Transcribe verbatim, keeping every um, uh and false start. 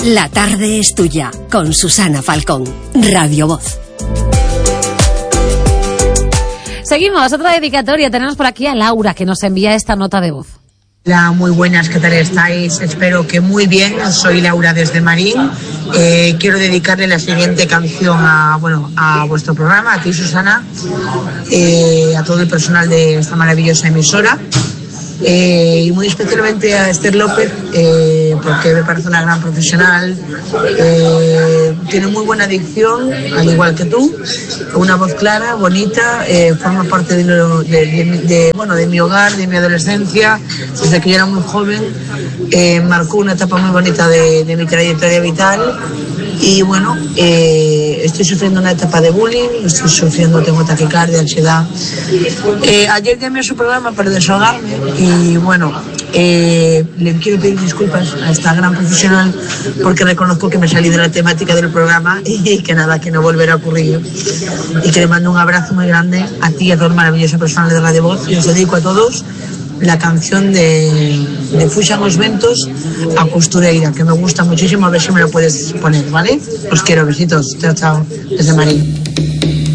La tarde es tuya, con Susana Falcón, Radio Voz. Seguimos, otra dedicatoria. Tenemos por aquí a Laura, que nos envía esta nota de voz. Hola, muy buenas, ¿qué tal estáis? Espero que muy bien. Soy Laura desde Marín. Eh, quiero dedicarle la siguiente canción a, bueno, a vuestro programa, a ti, Susana, eh, a todo el personal de esta maravillosa emisora. Eh, y muy especialmente a Esther López, eh, porque me parece una gran profesional, eh, tiene muy buena dicción, al igual que tú, una voz clara, bonita, eh, forma parte de, lo, de, de, de, bueno, de mi hogar, de mi adolescencia, desde que yo era muy joven, eh, marcó una etapa muy bonita de, de mi trayectoria vital. Y bueno, eh, estoy sufriendo una etapa de bullying, estoy sufriendo, tengo taquicardia, ansiedad. Eh, ayer llamé a su programa para desahogarme y bueno, eh, le quiero pedir disculpas a esta gran profesional porque reconozco que me salí de la temática del programa y que nada, que no volverá a ocurrir. Y que le mando un abrazo muy grande a ti y a todo el maravilloso personal de Radio Voz y os dedico a todos la canción de, de Fuxan os ventos a Costureira, que me gusta muchísimo, a ver si me lo puedes poner, ¿vale? Os quiero, besitos, chao, chao, desde Marín.